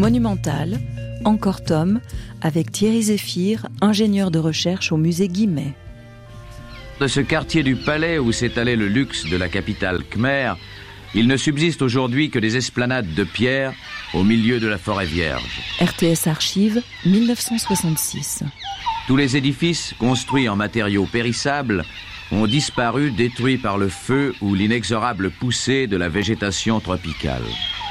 Monumental, Encore Tom, avec Thierry Zéphyr, ingénieur de recherche au musée Guimet. De ce quartier du Palais où s'étalait le luxe de la capitale khmère, il ne subsiste aujourd'hui que des esplanades de pierre au milieu de la forêt vierge. RTS Archives, 1966. Tous les édifices construits en matériaux périssables ont disparu, détruits par le feu ou l'inexorable poussée de la végétation tropicale.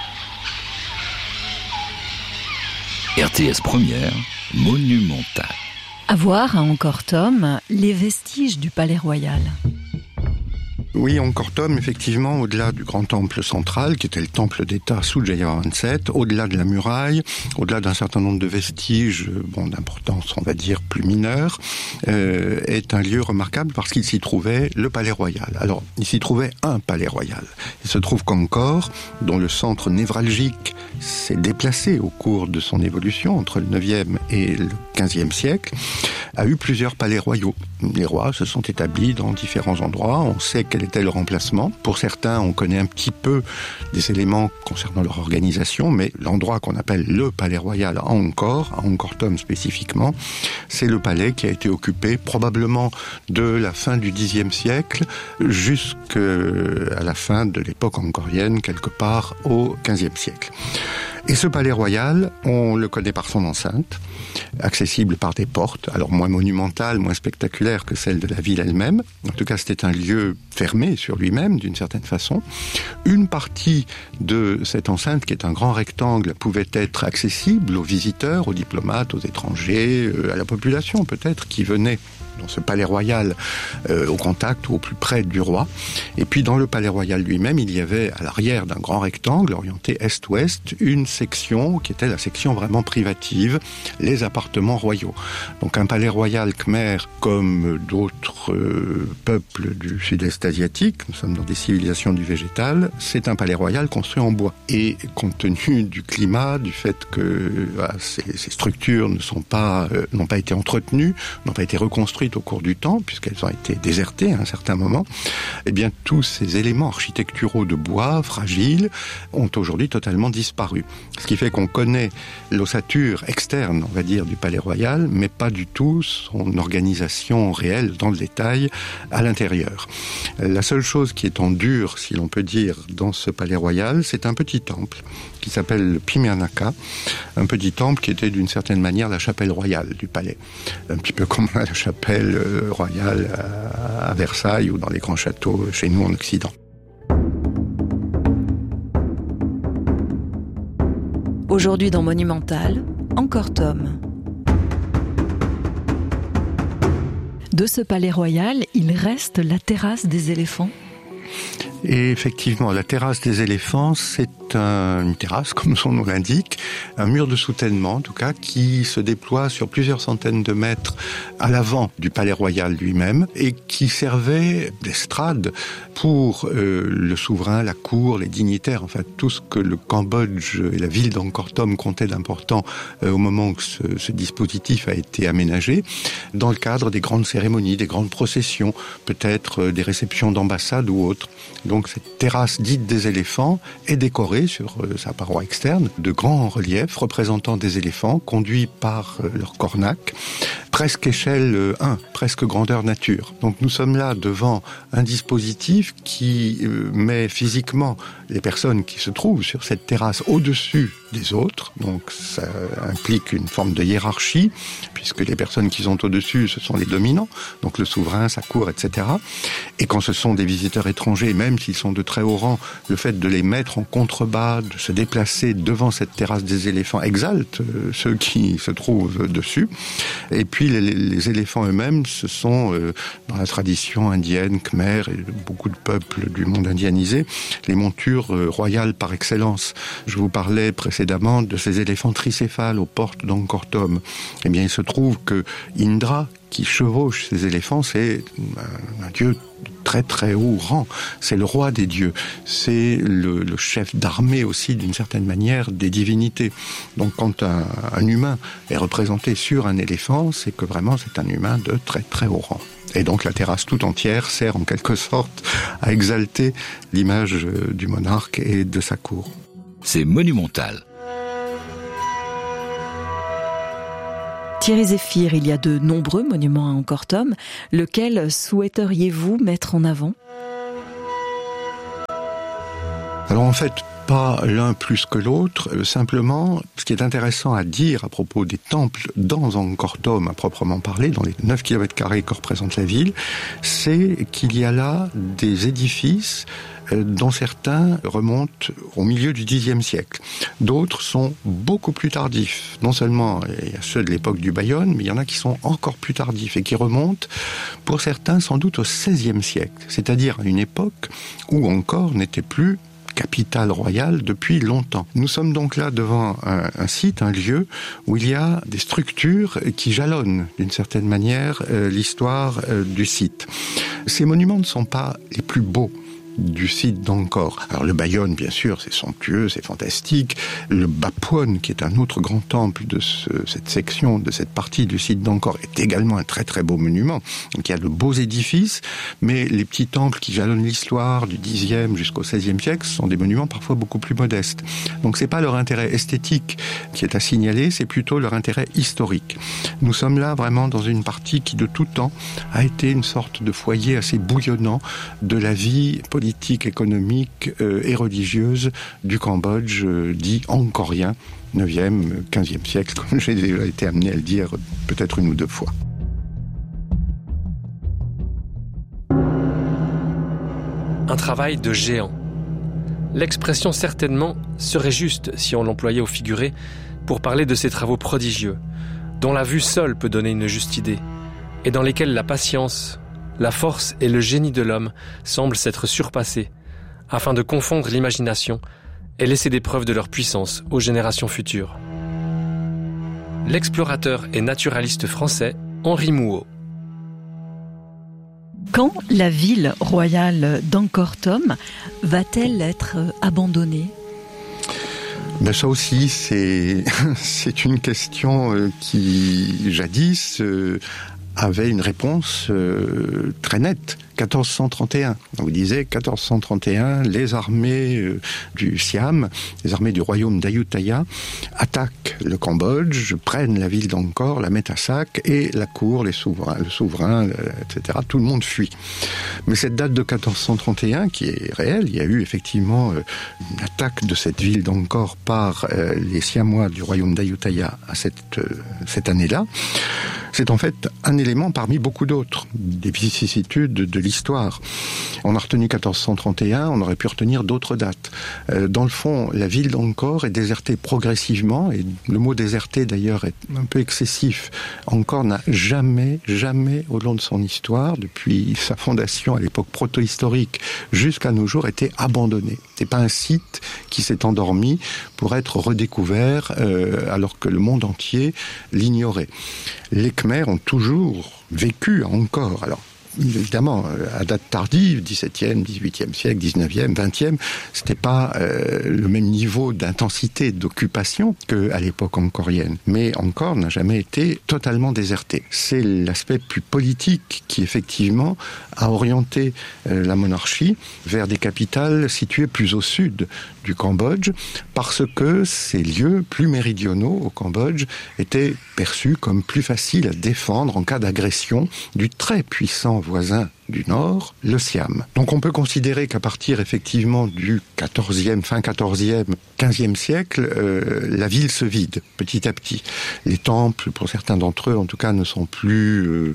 RTS Première, Monumental. À voir à Encore Tom, les vestiges du Palais Royal. Oui, Encore Tom, effectivement, au-delà du grand temple central, qui était le temple d'État sous Jayavarman VII, au-delà de la muraille, au-delà d'un certain nombre de vestiges, d'importance, on va dire, plus mineure, est un lieu remarquable parce qu'il s'y trouvait le Palais Royal. Alors, il s'y trouvait un Palais Royal. Il se trouve qu'Angkor, dont le centre névralgique s'est déplacé au cours de son évolution entre le 9e et le 15e siècle, a eu plusieurs palais royaux. Les rois se sont établis dans différents endroits. On sait quel était leur emplacement. Pour certains, on connaît un petit peu des éléments concernant leur organisation, mais l'endroit qu'on appelle le palais royal à Angkor Tom spécifiquement, c'est le palais qui a été occupé probablement de la fin du Xe siècle jusqu'à la fin de l'époque angkorienne, quelque part au XVe siècle. Et ce palais royal, on le connaît par son enceinte, accessible par des portes, alors moins monumentales, moins spectaculaires que celles de la ville elle-même. En tout cas, c'était un lieu fermé sur lui-même, d'une certaine façon. Une partie de cette enceinte, qui est un grand rectangle, pouvait être accessible aux visiteurs, aux diplomates, aux étrangers, à la population peut-être, qui venait dans ce palais royal au contact ou au plus près du roi. Et puis dans le palais royal lui-même, il y avait à l'arrière d'un grand rectangle orienté est-ouest une section qui était la section vraiment privative, les appartements royaux. Donc un palais royal khmer comme d'autres peuples du sud-est asiatique, nous sommes dans des civilisations du végétal, c'est un palais royal construit en bois. Et compte tenu du climat, du fait que ces structures n'ont pas été entretenues, n'ont pas été reconstruites au cours du temps, puisqu'elles ont été désertées à un certain moment, eh bien tous ces éléments architecturaux de bois, fragiles, ont aujourd'hui totalement disparu. Ce qui fait qu'on connaît l'ossature externe, on va dire, du palais royal, mais pas du tout son organisation réelle, dans le détail, à l'intérieur. La seule chose qui est en dur, si l'on peut dire, dans ce palais royal, c'est un petit temple qui s'appelle le Phimyanaka, un petit temple qui était d'une certaine manière la chapelle royale du palais. Un petit peu comme la chapelle royale à Versailles ou dans les grands châteaux chez nous en Occident. Aujourd'hui dans Monumental, Encore Tom. De ce palais royal, il reste la terrasse des éléphants. Et effectivement, la terrasse des éléphants, c'est une terrasse, comme son nom l'indique, un mur de soutènement, en tout cas, qui se déploie sur plusieurs centaines de mètres à l'avant du palais royal lui-même et qui servait d'estrade pour le souverain, la cour, les dignitaires, enfin tout ce que le Cambodge et la ville d'Angkor Tom comptaient d'important au moment où ce dispositif a été aménagé, dans le cadre des grandes cérémonies, des grandes processions, peut-être des réceptions d'ambassades ou autres. Donc cette terrasse dite des éléphants est décorée sur sa paroi externe de grands reliefs représentant des éléphants conduits par leur cornac, presque échelle 1, presque grandeur nature. Donc nous sommes là devant un dispositif qui met physiquement les personnes qui se trouvent sur cette terrasse au-dessus des autres. Donc ça implique une forme de hiérarchie, puisque les personnes qui sont au-dessus, ce sont les dominants, donc le souverain, sa cour, etc. Et quand ce sont des visiteurs étrangers, même s'ils sont de très haut rang, le fait de les mettre en contrebas, de se déplacer devant cette terrasse des éléphants exalte ceux qui se trouvent dessus. Et puis les éléphants eux-mêmes, ce sont, dans la tradition indienne, khmer et beaucoup de peuples du monde indianisé, les montures royales par excellence. Je vous parlais précédemment de ces éléphants tricéphales aux portes d'Angkor Tom. Eh bien, il se trouve que Indra, qui chevauche ces éléphants, c'est un dieu très très haut rang. C'est le roi des dieux. C'est le chef d'armée aussi, d'une certaine manière, des divinités. Donc quand un humain est représenté sur un éléphant, c'est que vraiment c'est un humain de très très haut rang. Et donc la terrasse tout entière sert en quelque sorte à exalter l'image du monarque et de sa cour. C'est Monumental. Thierry Zéphyr, il y a de nombreux monuments à Angkor Thom. Lequel souhaiteriez-vous mettre en avant ? Alors en fait, pas l'un plus que l'autre, simplement, ce qui est intéressant à dire à propos des temples dans Angkor Thom, à proprement parler, dans les 9 km² que représente la ville, c'est qu'il y a là des édifices dont certains remontent au milieu du Xe siècle. D'autres sont beaucoup plus tardifs. Non seulement il y a ceux de l'époque du Bayonne, mais il y en a qui sont encore plus tardifs et qui remontent, pour certains, sans doute au XVIe siècle. C'est-à-dire à une époque où Angkor n'était plus capitale royale depuis longtemps. Nous sommes donc là devant un site, un lieu où il y a des structures qui jalonnent d'une certaine manière l'histoire du site. Ces monuments ne sont pas les plus beaux du site d'Angkor. Alors le Bayonne, bien sûr, c'est somptueux, c'est fantastique. Le Bapwon, qui est un autre grand temple de cette section, de cette partie du site d'Angkor, est également un très très beau monument. Donc il y a de beaux édifices, mais les petits temples qui jalonnent l'histoire du Xe jusqu'au XVIe siècle sont des monuments parfois beaucoup plus modestes. Donc c'est pas leur intérêt esthétique qui est à signaler, c'est plutôt leur intérêt historique. Nous sommes là vraiment dans une partie qui de tout temps a été une sorte de foyer assez bouillonnant de la vie politique, économique et religieuse du Cambodge dit angkorien, 9e, 15e siècle, comme j'ai déjà été amené à le dire peut-être une ou deux fois. Un travail de géant. L'expression certainement serait juste si on l'employait au figuré pour parler de ces travaux prodigieux, dont la vue seule peut donner une juste idée, et dans lesquels la patience, la force et le génie de l'homme semblent s'être surpassés, afin de confondre l'imagination et laisser des preuves de leur puissance aux générations futures. L'explorateur et naturaliste français Henri Mouhot. Quand la ville royale d'Angkor Thom va-t-elle être abandonnée ? Ben ça aussi, c'est une question qui, jadis, avait une réponse très nette. 1431. On vous disait 1431, les armées du Siam, les armées du royaume d'Ayutthaya attaquent le Cambodge, prennent la ville d'Angkor, la mettent à sac et la cour, le souverain, etc. Tout le monde fuit. Mais cette date de 1431 qui est réelle, il y a eu effectivement une attaque de cette ville d'Angkor par les Siamois du royaume d'Ayutthaya à cette année-là. C'est en fait un élément parmi beaucoup d'autres, des vicissitudes de l'histoire. On a retenu 1431, on aurait pu retenir d'autres dates. Dans le fond, la ville d'Angkor est désertée progressivement, et le mot déserté d'ailleurs est un peu excessif. Angkor n'a jamais, au long de son histoire, depuis sa fondation à l'époque protohistorique jusqu'à nos jours, été abandonné. C'est pas un site qui s'est endormi pour être redécouvert alors que le monde entier l'ignorait. Les Khmers ont toujours vécu à Angkor. Alors, évidemment, à date tardive, 17e, 18e siècle, 19e, 20e, c'était pas le même niveau d'intensité d'occupation qu'à l'époque angkorienne. Mais Angkor n'a jamais été totalement déserté. C'est l'aspect plus politique qui, effectivement, a orienté la monarchie vers des capitales situées plus au sud du Cambodge, parce que ces lieux plus méridionaux au Cambodge étaient perçus comme plus faciles à défendre en cas d'agression du très puissant voisin du Nord, le Siam. Donc on peut considérer qu'à partir effectivement du 14e, fin 14e, 15e siècle, la ville se vide petit à petit. Les temples, pour certains d'entre eux en tout cas, ne sont plus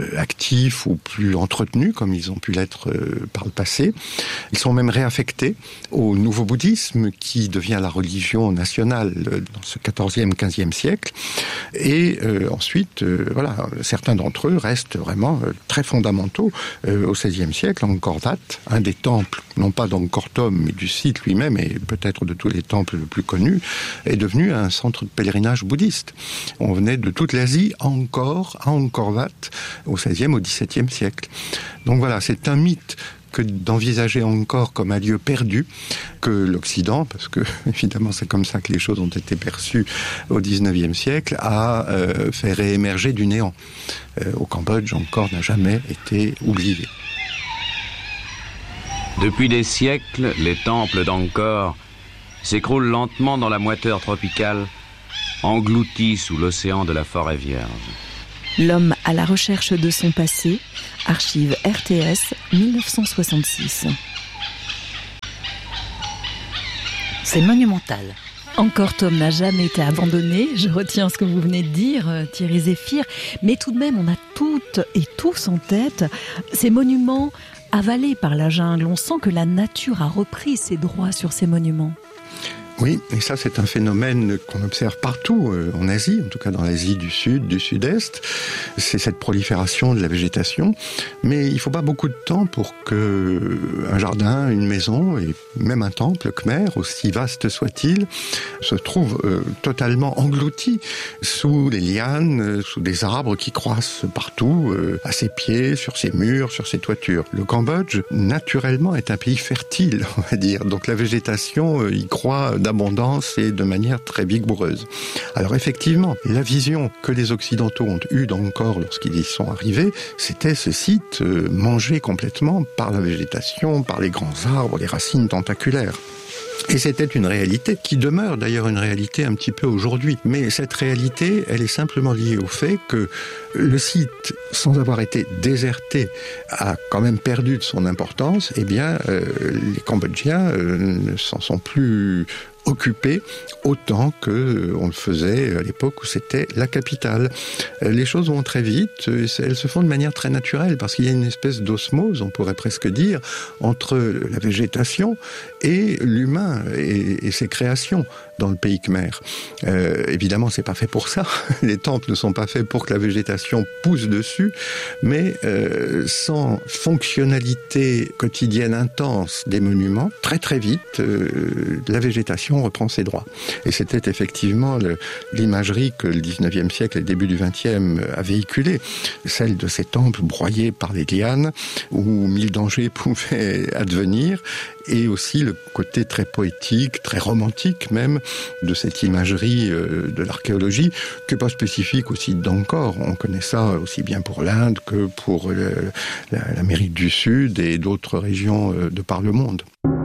actifs ou plus entretenus comme ils ont pu l'être par le passé. Ils sont même réaffectés au nouveau bouddhisme qui devient la religion nationale dans ce 14e, 15e siècle. Et ensuite, voilà, certains d'entre eux restent vraiment très fondamentaux. Au XVIe siècle, Angkor Wat, un des temples, non pas d'Angkor Thom, mais du site lui-même, et peut-être de tous les temples les plus connus, est devenu un centre de pèlerinage bouddhiste. On venait de toute l'Asie à Angkor Wat, au XVIe, au XVIIe siècle. Donc voilà, c'est un mythe que d'envisager Angkor comme un lieu perdu, que l'Occident, parce que évidemment c'est comme ça que les choses ont été perçues au XIXe siècle, a fait réémerger du néant. Au Cambodge, Angkor n'a jamais été oublié. Depuis des siècles, les temples d'Angkor s'écroulent lentement dans la moiteur tropicale englouti sous l'océan de la forêt vierge. L'homme à la recherche de son passé, archive RTS 1966. C'est monumental. Encore Tom n'a jamais été abandonné, je retiens ce que vous venez de dire, Thierry Zéphyr, mais tout de même on a toutes et tous en tête ces monuments avalés par la jungle. On sent que la nature a repris ses droits sur ces monuments. Oui, et ça c'est un phénomène qu'on observe partout en Asie, en tout cas dans l'Asie du Sud, du Sud-Est. C'est cette prolifération de la végétation, mais il ne faut pas beaucoup de temps pour que un jardin, une maison et même un temple khmer, aussi vaste soit-il, se trouve totalement englouti sous les lianes, sous des arbres qui croissent partout, à ses pieds, sur ses murs, sur ses toitures. Le Cambodge, naturellement, est un pays fertile, on va dire, donc la végétation y croît d'abondance et de manière très vigoureuse. Alors effectivement, la vision que les Occidentaux ont eue d'Angkor lorsqu'ils y sont arrivés, c'était ce site mangé complètement par la végétation, par les grands arbres, les racines tentaculaires. Et c'était une réalité qui demeure d'ailleurs une réalité un petit peu aujourd'hui. Mais cette réalité, elle est simplement liée au fait que le site, sans avoir été déserté, a quand même perdu de son importance. Eh bien, les Cambodgiens ne s'en sont plus occupés autant que on le faisait à l'époque où c'était la capitale. Les choses vont très vite, elles se font de manière très naturelle parce qu'il y a une espèce d'osmose, on pourrait presque dire, entre la végétation et l'humain et ses créations dans le pays khmer. Évidemment, c'est pas fait pour ça. Les temples ne sont pas faits pour que la végétation pousse dessus, mais sans fonctionnalité quotidienne intense des monuments, très très vite, la végétation reprend ses droits. Et c'était effectivement l'imagerie que le 19e siècle et le début du 20e a véhiculée, celle de ces temples broyés par les lianes, où mille dangers pouvaient advenir, et aussi le côté très poétique, très romantique même, de cette imagerie de l'archéologie, qui n'est pas spécifique aussi d'Angkor. On connaît ça aussi bien pour l'Inde que pour l'Amérique du Sud et d'autres régions de par le monde.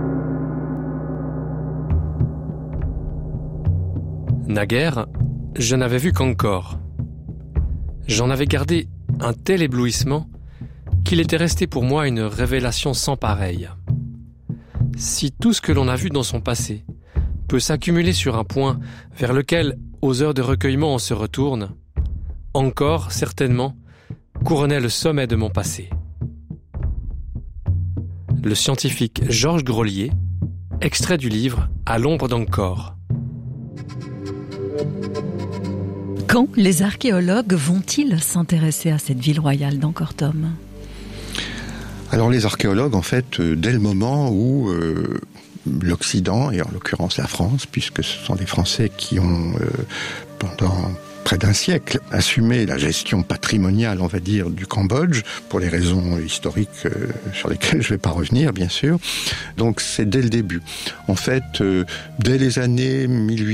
Naguère, je n'avais vu qu'Angkor. J'en avais gardé un tel éblouissement qu'il était resté pour moi une révélation sans pareille. Si tout ce que l'on a vu dans son passé peut s'accumuler sur un point vers lequel, aux heures de recueillement, on se retourne, Angkor, certainement, couronnait le sommet de mon passé. Le scientifique Georges Grolier, extrait du livre « À l'ombre d'Angkor ». Quand les archéologues vont-ils s'intéresser à cette ville royale d'Angkor Thom ? Alors les archéologues, en fait, dès le moment où l'Occident, et en l'occurrence la France, puisque ce sont les Français qui ont, pendant près d'un siècle, assumé la gestion patrimoniale, on va dire, du Cambodge, pour les raisons historiques sur lesquelles je ne vais pas revenir, bien sûr. Donc c'est dès le début. En fait, dès les années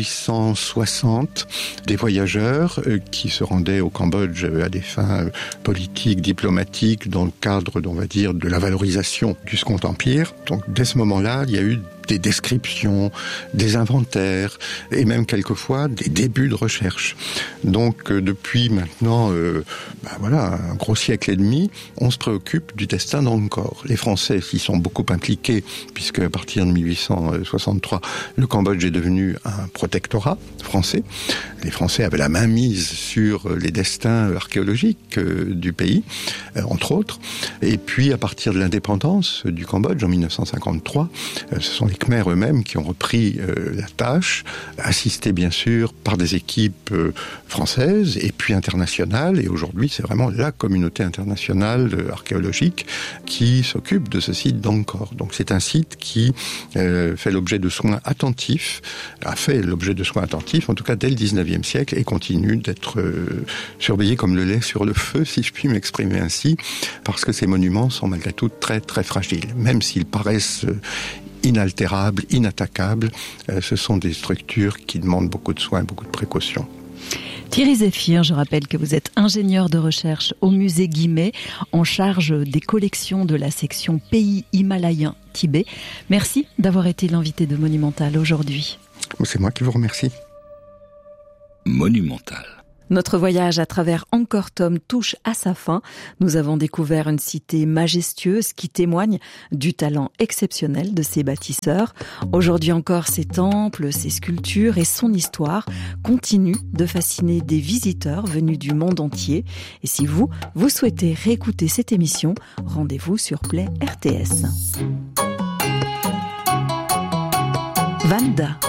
1860, des voyageurs qui se rendaient au Cambodge à des fins politiques, diplomatiques, dans le cadre, on va dire, de la valorisation du Second Empire. Donc dès ce moment-là, il y a eu des descriptions, des inventaires et même quelquefois des débuts de recherche. Donc depuis maintenant un gros siècle et demi, on se préoccupe du destin d'Angkor. Les Français s'y sont beaucoup impliqués puisque à partir de 1863, le Cambodge est devenu un protectorat français. Les Français avaient la main mise sur les destins archéologiques du pays, entre autres. Et puis à partir de l'indépendance du Cambodge en 1953, ce sont les Khmers eux-mêmes qui ont repris la tâche, assistés bien sûr par des équipes françaises et puis internationales. Et aujourd'hui, c'est vraiment la communauté internationale archéologique qui s'occupe de ce site d'Angkor. Donc c'est un site qui fait l'objet de soins attentifs, a fait l'objet de soins attentifs, en tout cas dès le 19e siècle, et continue d'être surveillé comme le lait sur le feu, si je puis m'exprimer ainsi, parce que ces monuments sont malgré tout très très fragiles. Même s'ils paraissent inaltérables, inattaquables, ce sont des structures qui demandent beaucoup de soins, beaucoup de précautions. Thierry Zéphyr, je rappelle que vous êtes ingénieur de recherche au musée Guimet, en charge des collections de la section Pays himalayen Tibet. Merci d'avoir été l'invité de Monumental aujourd'hui. C'est moi qui vous remercie. monumental. Notre voyage à travers Angkor-Thom touche à sa fin. Nous avons découvert une cité majestueuse qui témoigne du talent exceptionnel de ses bâtisseurs. Aujourd'hui encore, ses temples, ses sculptures et son histoire continuent de fasciner des visiteurs venus du monde entier. Et si vous souhaitez réécouter cette émission, rendez-vous sur Play RTS. Vanda.